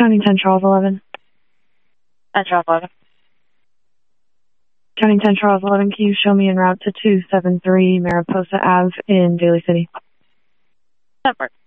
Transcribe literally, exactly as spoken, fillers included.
County ten Charles eleven. ten Charles eleven. County ten Charles eleven, can you show me en route to two seven three Mariposa Ave in Daly City? That works.